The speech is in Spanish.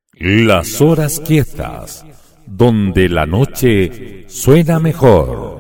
Las horas quietas, donde la noche suena mejor.